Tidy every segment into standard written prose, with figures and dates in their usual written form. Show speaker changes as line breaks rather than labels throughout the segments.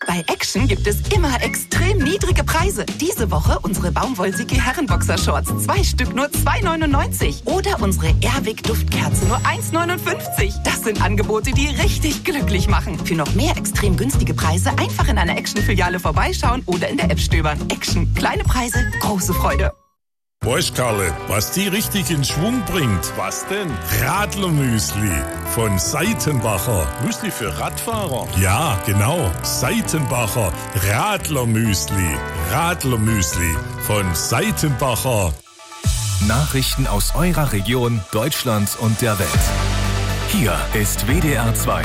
Bei Action gibt es immer extrem niedrige Preise. Diese Woche unsere Baumwollsiki Herrenboxershorts. 2 Stück nur 2,99. Oder unsere Airwick Duftkerze nur 1,59. Das sind Angebote, die richtig glücklich machen. Für noch mehr extrem günstige Preise einfach in einer Action-Filiale vorbeischauen oder in der App stöbern. Action. Kleine Preise, große Freude.
Weißt Karle, was die richtig in Schwung bringt?
Was denn?
Radlermüsli von Seitenbacher.
Müsli für Radfahrer?
Ja, genau. Seitenbacher Radlermüsli. Radlermüsli von Seitenbacher.
Nachrichten aus eurer Region, Deutschland und der Welt. Hier ist WDR 2.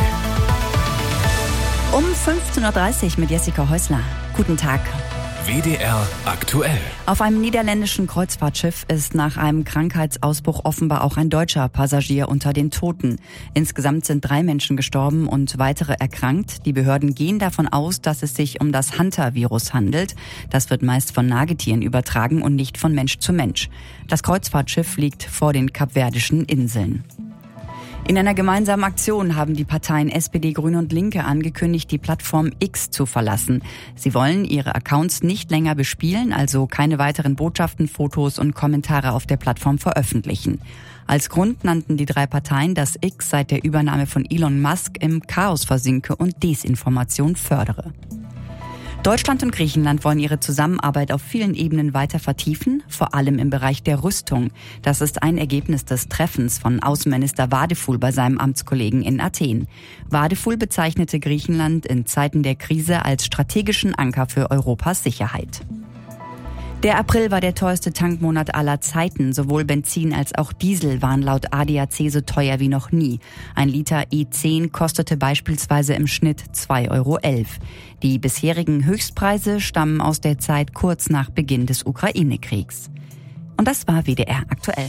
Um 15.30 Uhr mit Jessica Häusler. Guten Tag.
WDR aktuell.
Auf einem niederländischen Kreuzfahrtschiff ist nach einem Krankheitsausbruch offenbar auch ein deutscher Passagier unter den Toten. Insgesamt sind 3 Menschen gestorben und weitere erkrankt. Die Behörden gehen davon aus, dass es sich um das Hunter-Virus handelt. Das wird meist von Nagetieren übertragen und nicht von Mensch zu Mensch. Das Kreuzfahrtschiff liegt vor den Kapverdischen Inseln. In einer gemeinsamen Aktion haben die Parteien SPD, Grüne und Linke angekündigt, die Plattform X zu verlassen. Sie wollen ihre Accounts nicht länger bespielen, also keine weiteren Botschaften, Fotos und Kommentare auf der Plattform veröffentlichen. Als Grund nannten die 3 Parteien, dass X seit der Übernahme von Elon Musk im Chaos versinke und Desinformation fördere. Deutschland und Griechenland wollen ihre Zusammenarbeit auf vielen Ebenen weiter vertiefen, vor allem im Bereich der Rüstung. Das ist ein Ergebnis des Treffens von Außenminister Vadeful bei seinem Amtskollegen in Athen. Vadeful bezeichnete Griechenland in Zeiten der Krise als strategischen Anker für Europas Sicherheit. Der April war der teuerste Tankmonat aller Zeiten. Sowohl Benzin als auch Diesel waren laut ADAC so teuer wie noch nie. Ein Liter E10 kostete beispielsweise im Schnitt 2,11 €. Die bisherigen Höchstpreise stammen aus der Zeit kurz nach Beginn des Ukraine-Kriegs. Und das war WDR aktuell.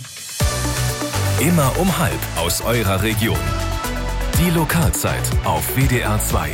Immer um 12:30 aus eurer Region. Die Lokalzeit auf WDR 2.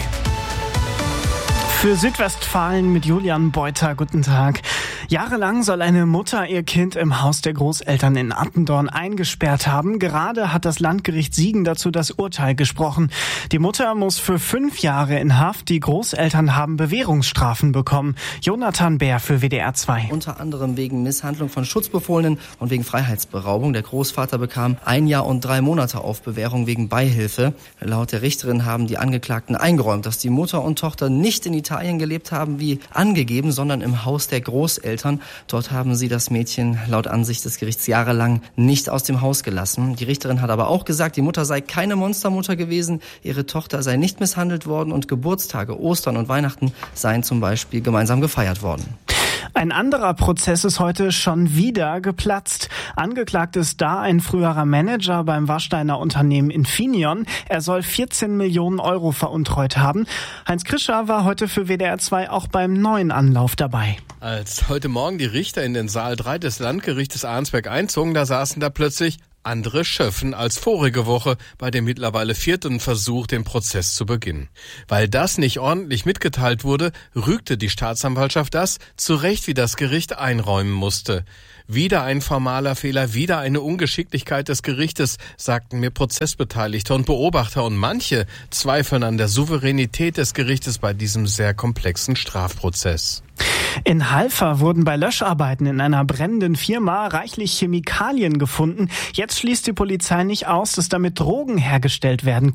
Für Südwestfalen mit Julian Beuter. Guten Tag. Jahrelang soll eine Mutter ihr Kind im Haus der Großeltern in Attendorn eingesperrt haben. Gerade hat das Landgericht Siegen dazu das Urteil gesprochen. Die Mutter muss für 5 Jahre in Haft. Die Großeltern haben Bewährungsstrafen bekommen. Jonathan Bär für WDR 2.
Unter anderem wegen Misshandlung von Schutzbefohlenen und wegen Freiheitsberaubung. Der Großvater bekam 1 Jahr und 3 Monate auf Bewährung wegen Beihilfe. Laut der Richterin haben die Angeklagten eingeräumt, dass die Mutter und Tochter nicht in Italien gelebt haben wie angegeben, sondern im Haus der Großeltern. Dort haben sie das Mädchen laut Ansicht des Gerichts jahrelang nicht aus dem Haus gelassen. Die Richterin hat aber auch gesagt, die Mutter sei keine Monstermutter gewesen, ihre Tochter sei nicht misshandelt worden und Geburtstage, Ostern und Weihnachten seien zum Beispiel gemeinsam gefeiert worden.
Ein anderer Prozess ist heute schon wieder geplatzt. Angeklagt ist da ein früherer Manager beim Warsteiner Unternehmen Infineon. Er soll 14 Millionen € veruntreut haben. Heinz Krischer war heute für WDR 2 auch beim neuen Anlauf dabei.
Als heute Morgen die Richter in den Saal 3 des Landgerichtes Arnsberg einzogen, da saßen da plötzlich andere Schöffen als vorige Woche bei dem mittlerweile 4. Versuch, den Prozess zu beginnen. Weil das nicht ordentlich mitgeteilt wurde, rügte die Staatsanwaltschaft das, zu Recht wie das Gericht einräumen musste. Wieder ein formaler Fehler, wieder eine Ungeschicklichkeit des Gerichtes, sagten mir Prozessbeteiligte und Beobachter, und manche zweifeln an der Souveränität des Gerichtes bei diesem sehr komplexen Strafprozess.
In Halver wurden bei Löscharbeiten in einer brennenden Firma reichlich Chemikalien gefunden. Jetzt schließt die Polizei nicht aus, dass damit Drogen hergestellt worden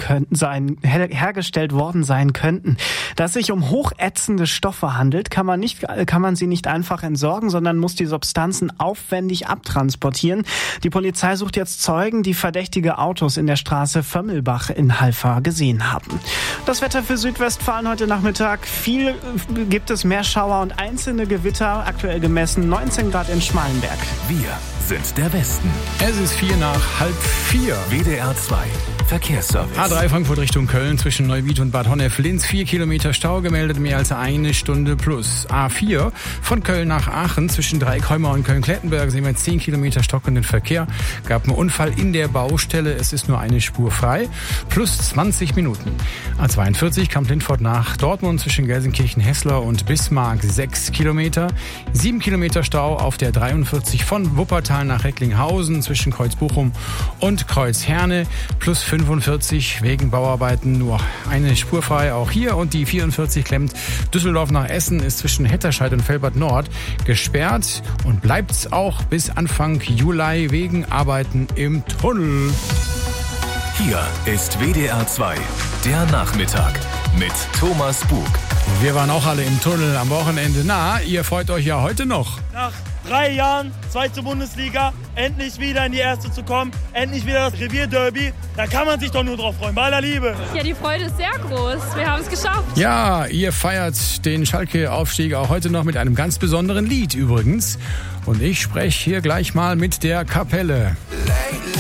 sein könnten. Da es sich um hochätzende Stoffe handelt, kann man sie nicht einfach entsorgen, sondern muss die Substanzen aufwendig abtransportieren. Die Polizei sucht jetzt Zeugen, die verdächtige Autos in der Straße Vömmelbach in Halver gesehen haben. Das Wetter für Südwestfalen heute Nachmittag. Viel gibt es mehr Schauer und einzelne Gewitter, aktuell gemessen 19 Grad in Schmalenberg.
Wir sind der Westen.
Es ist 3:04.
WDR 2 Verkehrsservice.
A3 Frankfurt Richtung Köln zwischen Neuwied und Bad Honnef-Linz 4 Kilometer Stau gemeldet, mehr als 1 Stunde plus. A4 von Köln nach Aachen zwischen Dreieckholmer und Köln-Klettenberg sehen wir 10 Kilometer stockenden Verkehr. Gab einen Unfall in der Baustelle, es ist nur eine Spur frei, plus 20 Minuten. A42 Kamp-Lindfort nach Dortmund zwischen Gelsenkirchen-Hessler und Bismarck 6 Kilometer. 7 Kilometer Stau auf der 43 von Wuppertal nach Recklinghausen zwischen Kreuz-Bochum und Kreuz-Herne, plus 45 wegen Bauarbeiten nur eine Spur frei, auch hier. Und die 44 klemmt Düsseldorf nach Essen, ist zwischen Hetterscheid und Velbert Nord gesperrt und bleibt auch bis Anfang Juli wegen Arbeiten im Tunnel.
Hier ist WDR 2, der Nachmittag mit Thomas Bug.
Wir waren auch alle im Tunnel am Wochenende. Na, ihr freut euch ja heute noch.
Nach 3 Jahren, 2. Bundesliga, endlich wieder in die erste zu kommen, endlich wieder das Revierderby. Da kann man sich doch nur drauf freuen, bei aller Liebe.
Ja, die Freude ist sehr groß. Wir haben es geschafft.
Ja, ihr feiert den Schalke-Aufstieg auch heute noch mit einem ganz besonderen Lied übrigens. Und ich spreche hier gleich mal mit der Kapelle.